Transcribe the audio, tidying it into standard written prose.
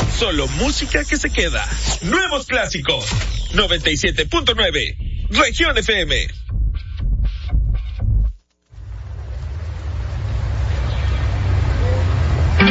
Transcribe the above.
Solo música que se queda. Nuevos clásicos. 97.9. Región FM.